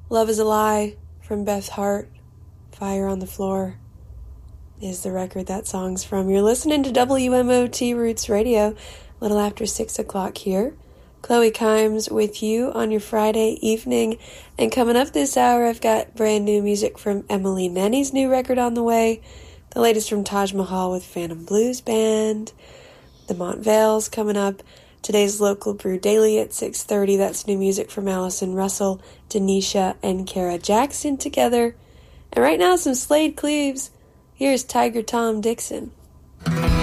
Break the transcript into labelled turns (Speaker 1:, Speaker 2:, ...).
Speaker 1: Love is a Lie from Beth Hart. Fire on the Floor is the record that song's from. You're listening to WMOT Roots Radio, a little after 6 o'clock here. Chloe Kimes with you on your Friday evening. And coming up this hour, I've got brand new music from Emily Nenny's new record on the way. The latest from Taj Mahal with Phantom Blues Band. The Montvales coming up. Today's Local Brew Daily at 6:30. That's new music from Allison Russell, Denisha, and Kara Jackson together. And right now, some Slade Cleaves. Here's Tiger Tom Dixon.